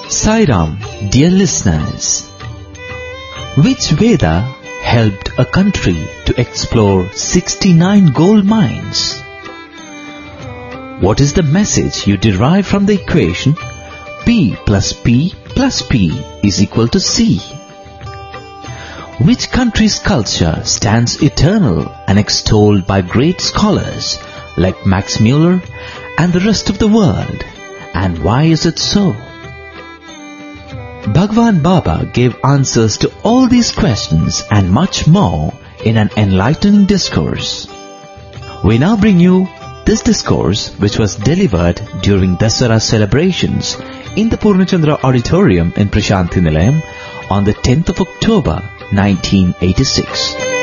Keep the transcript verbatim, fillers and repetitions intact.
Sai Ram, dear listeners, which Veda helped a country to explore sixty-nine gold mines? What is the message you derive from the equation P plus P plus P is equal to C? Which country's culture stands eternal and extolled by great scholars like Max Muller and the rest of the world, and why is it so? Bhagwan Baba gave answers to all these questions and much more in an enlightening discourse. We now bring you this discourse, which was delivered during Dasara celebrations in the Purnachandra Auditorium in Prashanthi Nilayam on the tenth of October nineteen eighty-six.